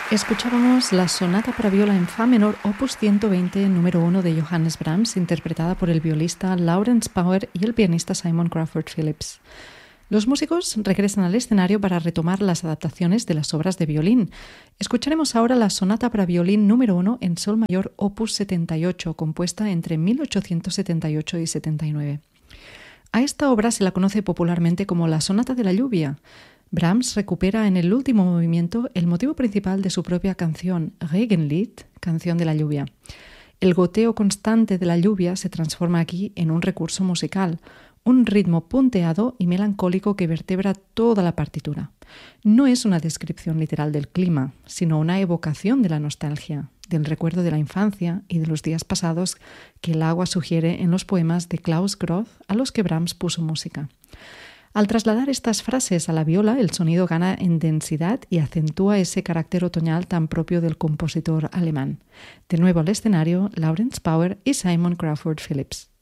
Escuchábamos la sonata para viola en fa menor opus 120 número 1 de Johannes Brahms, interpretada por el violista Lawrence Power y el pianista Simon Crawford Phillips. Los músicos regresan al escenario para retomar las adaptaciones de las obras de violín. Escucharemos ahora la sonata para violín número 1 en sol mayor opus 78, compuesta entre 1878 y 79. A esta obra se la conoce popularmente como la sonata de la lluvia. Brahms recupera en el último movimiento el motivo principal de su propia canción, Regenlied, canción de la lluvia. El goteo constante de la lluvia se transforma aquí en un recurso musical, un ritmo punteado y melancólico que vertebra toda la partitura. No es una descripción literal del clima, sino una evocación de la nostalgia, del recuerdo de la infancia y de los días pasados que el agua sugiere en los poemas de Klaus Groth a los que Brahms puso música. Al trasladar estas frases a la viola, el sonido gana en densidad y acentúa ese carácter otoñal tan propio del compositor alemán. De nuevo al escenario, Lawrence Power y Simon Crawford Phillips.